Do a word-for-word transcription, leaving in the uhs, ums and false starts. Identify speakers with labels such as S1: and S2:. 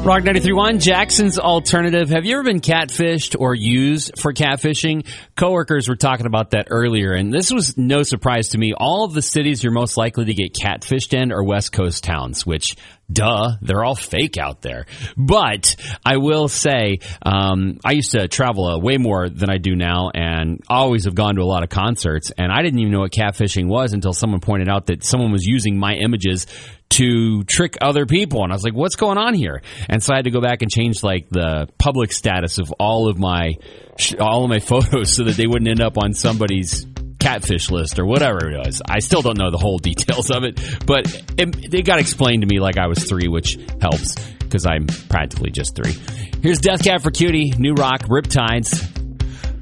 S1: Rock ninety-three point one, Jackson's Alternative. Have you ever been catfished or used for catfishing? Coworkers were talking about that earlier, and this was no surprise to me. All of the cities you're most likely to get catfished in are West Coast towns, which, duh, they're all fake out there. But I will say, um, I used to travel uh, way more than I do now, and always have gone to a lot of concerts, and I didn't even know what catfishing was until someone pointed out that someone was using my images to trick other people. And I was like, what's going on here? And so I had to go back and change like the public status of all of my all of my photos so that they wouldn't end up on somebody's catfish list or whatever it was. I still don't know the whole details of it, but it, it got explained to me like I was three, which helps because I'm practically just three. Here's Death Cab for Cutie, new rock, Riptides.